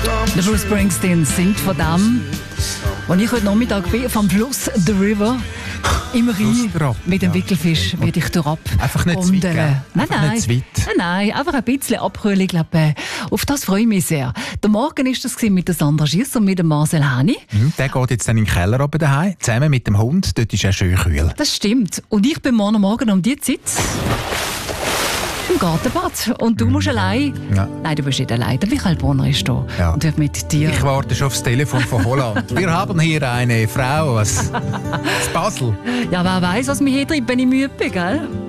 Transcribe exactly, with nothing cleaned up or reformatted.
Der Bruce Springsteen singt von dem. Als ich heute Nachmittag bin, vom Fluss The River, im Rhein, mit dem Wickelfisch, ja. werde ich durchab. Einfach nicht zu weit, gell? Nein, einfach nein, nicht zu weit. nein, nein, einfach ein bisschen Abkühlung. Ich glaube, auf das freue ich mich sehr. Der Morgen war das mit der Sandra Schiess und mit dem Marcel Hani. Mhm, der geht jetzt dann in den Keller oben daheim, zusammen mit dem Hund. Dort ist er schön kühl. Das stimmt. Und ich bin morgen Morgen um diese Zeit im Gartenbad. Und du musst mm. allein... Ja. Nein, du bist nicht allein. Der Michael Bonner ist da ja. und wird mit dir... Ich warte schon aufs Telefon von Holland. Wir haben hier eine Frau aus, aus Basel. Ja, wer weiß, was mich hier treibt, wenn ich müde bin, gell?